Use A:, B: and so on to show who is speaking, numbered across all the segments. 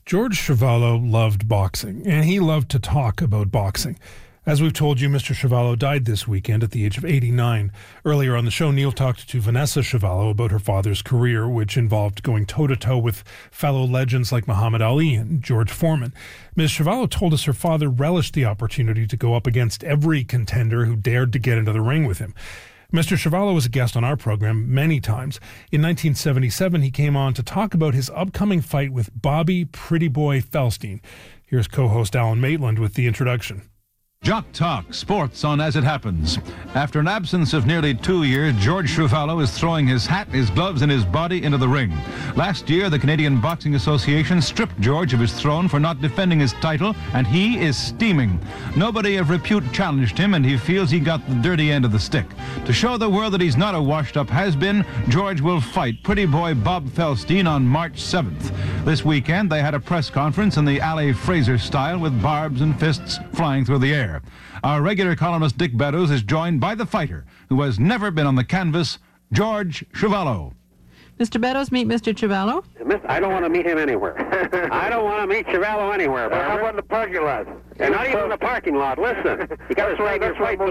A: George Chuvalo loved boxing, and he loved to talk about boxing. As we've told you, Mr. Chuvalo died this weekend at the age of 89. Earlier on the show, Neil talked to Vanessa Chuvalo about her father's career, which involved going toe-to-toe with fellow legends like Muhammad Ali and George Foreman. Ms. Chuvalo told us her father relished the opportunity to go up against every contender who dared to get into the ring with him. Mr. Chuvalo was a guest on our program many times. In 1977, he came on to talk about his upcoming fight with Bobby Pretty Boy Feldstein. Here's co-host Alan Maitland with the introduction.
B: Jock Talk, sports on As It Happens. After an absence of nearly 2 years, George Chuvalo is throwing his hat, his gloves, and his body into the ring. Last year, the Canadian Boxing Association stripped George of his throne for not defending his title, and he is steaming. Nobody of repute challenged him, and he feels he got the dirty end of the stick. To show the world that he's not a washed-up has-been, George will fight Pretty Boy Bob Feldstein on March 7th. This weekend, they had a press conference in the Ali Fraser style with barbs and fists flying through the air. Our regular columnist Dick Beddoes is joined by the fighter who has never been on the canvas, George Chuvalo.
C: Mr. Beddoes, meet Mr. Chuvalo.
D: I don't want to meet him anywhere. I don't want to meet Chuvalo anywhere.
E: How about in the parking lot?
D: And not even in the parking lot. Listen, you got to fight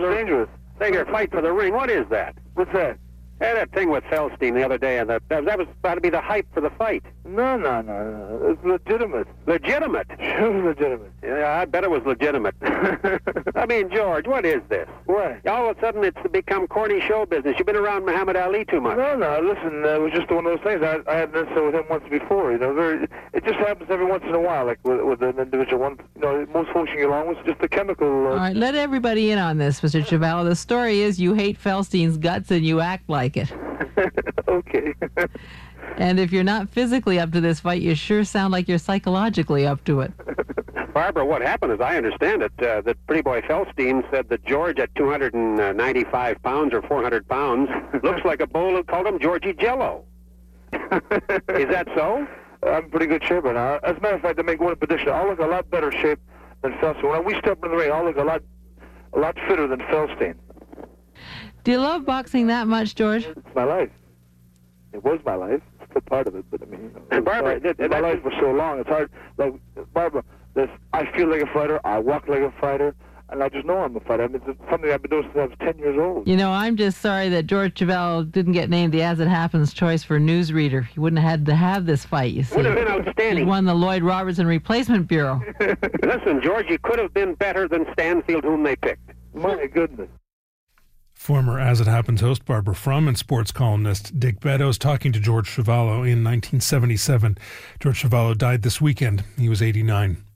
D: for the ring. What is that?
E: What's that?
D: Hey, that thing with Feldstein the other day, and that was about to be the hype for the fight.
E: No. It's legitimate.
D: Legitimate?
E: Sure, legitimate.
D: Yeah, I bet it was legitimate. I mean, George, what is this?
E: What?
D: All of a sudden, it's become corny show business. You've been around Muhammad Ali too much.
E: No. Listen, it was just one of those things. I had this with him once before. It just happens every once in a while, like with an individual one. Most folks you get along with, it's just a chemical.
C: All right, let everybody in on this, Mr. Chuvalo. The story is you hate Feldstein's guts and you act like it.
E: Okay.
C: And if you're not physically up to this fight, you sure sound like you're psychologically up to it.
D: Barbara, what happened, as I understand it, that Pretty Boy Feldstein said that George at 295 pounds or 400 pounds looks like a bowl who called him Georgie Jello. Is that so?
E: I'm in pretty good shape right now. As a matter of fact, to make one prediction, I'll look a lot better shape than Feldstein. When we step in the ring, I'll look a lot fitter than Feldstein.
C: Do you love boxing that much, George?
E: It's my life. It was my life. It's still part of it, but I mean,
D: Barbara,
E: my life for so long. It's hard. Like Barbara, I feel like a fighter. I walk like a fighter, and I just know I'm a fighter. I mean, it's something I've been doing since I was 10 years old.
C: I'm just sorry that George Chuvalo didn't get named the As It Happens choice for newsreader. He wouldn't have had to have this fight, you see.
D: Would have been outstanding.
C: He won the Lloyd Robertson Replacement Bureau.
D: Listen, George, you could have been better than Stanfield, whom they picked.
E: My goodness.
A: Former As It Happens host Barbara Frum and sports columnist Dick Beddoes talking to George Chuvalo in 1977. George Chuvalo died this weekend. He was 89.